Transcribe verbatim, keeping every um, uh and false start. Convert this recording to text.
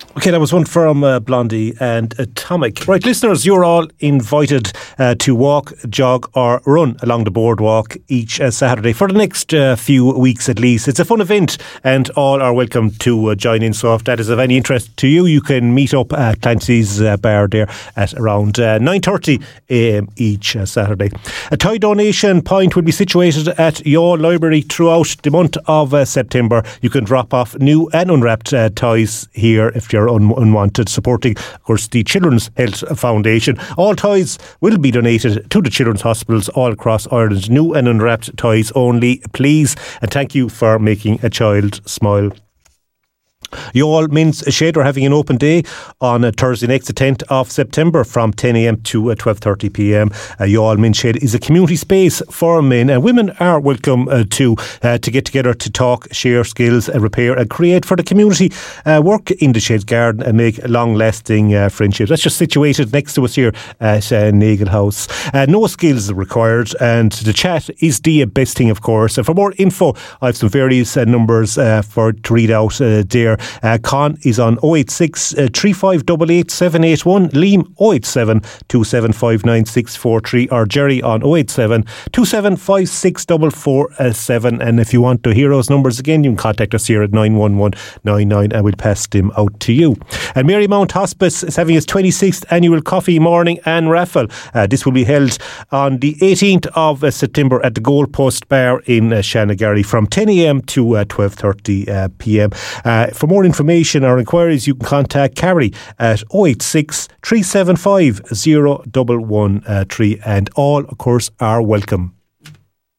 Okay, that was one from uh, Blondie and Atomic. Right, listeners, you're all invited uh, to walk, jog or run along the boardwalk each uh, Saturday for the next uh, few weeks at least. It's a fun event and all are welcome to uh, join in. So if that is of any interest to you, you can meet up at Clancy's uh, bar there at around uh, nine thirty a m each uh, Saturday. A toy donation point will be situated at your library throughout the month of uh, September. You can drop off new and unwrapped uh, toys here if you're Un- unwanted, supporting, of course, the Children's Health Foundation. All toys will be donated to the children's hospitals all across Ireland. New and unwrapped toys only, please. And thank you for making a child smile. Youghal Men's Shed are having an open day on uh, Thursday next, the tenth of September from ten a m to uh, twelve thirty p m. Uh, Youghal Men's Shed is a community space for men, and women are welcome uh, too uh, to get together to talk, share skills, uh, repair and create for the community. Uh, work in the Shed's garden and make long-lasting uh, friendships. That's just situated next to us here at uh, Nagle House. Uh, no skills required, and the chat is the best thing, of course. Uh, for more info, I have some various uh, numbers uh, for to read out uh, there. Uh, Con is on oh eight six, three five eight eight, seven eight one, Liam oh eight seven, two seven five nine six four three, or Jerry on oh eight seven, two seven five six four four seven. And if you want to hear those numbers again, you can contact us here at nine one one nine nine and we'll pass them out to you. And Marymount Hospice is having its twenty-sixth annual coffee morning and raffle. Uh, this will be held on the eighteenth of uh, September at the Goalpost Bar in uh, Shanagarry from ten a m to uh, twelve thirty p m. Uh, for more information or inquiries, you can contact Carrie at oh eight six, three seven five, oh one one three, and all, of course, are welcome.